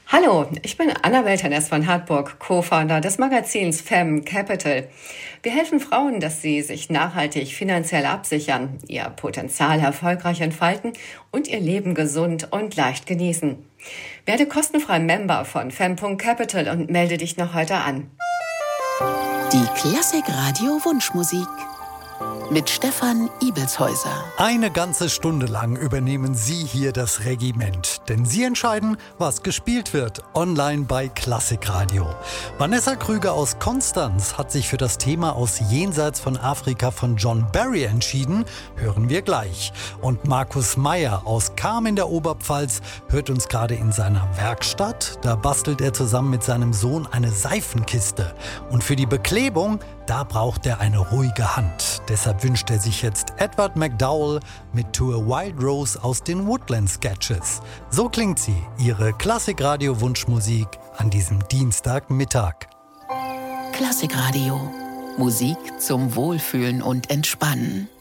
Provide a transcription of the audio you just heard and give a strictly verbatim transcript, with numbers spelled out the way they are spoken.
Hallo, ich bin Anna Welternes von Hartburg, Co-Founder des Magazins Femme Capital. Wir helfen Frauen, dass sie sich nachhaltig finanziell absichern, ihr Potenzial erfolgreich entfalten und ihr Leben gesund und leicht genießen. Werde kostenfrei Member von Femme Punkt Capital und melde dich noch heute an. Die Klassik Radio Wunschmusik mit Stefan Ibelshäuser. Eine ganze Stunde lang übernehmen Sie hier das Regiment, denn Sie entscheiden, was gespielt wird, online bei Klassik Radio. Vanessa Krüger aus Konstanz hat sich für das Thema aus Jenseits von Afrika von John Barry entschieden, hören wir gleich. Und Markus Meyer aus Cham in der Oberpfalz hört uns gerade in seiner Werkstatt. Da bastelt er zusammen mit seinem Sohn eine Seifenkiste. Und für die Beklebung, da braucht er eine ruhige Hand. Deshalb wünscht er sich jetzt Edward McDowell mit To a Wild Rose aus den Woodland Sketches. So klingt sie, ihre Klassik-Radio-Wunschmusik an diesem Dienstagmittag. Klassik Radio. Musik zum Wohlfühlen und Entspannen.